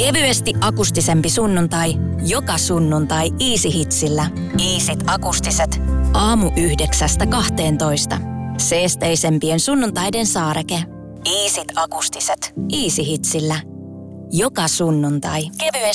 Kevyesti akustisempi sunnuntai, joka sunnuntai Easy Hitsillä. Easyt akustiset. Aamu 9–12. Seesteisempien sunnuntaiden saareke. Easyt akustiset. Easy Hitsillä. Joka sunnuntai. Kevyesti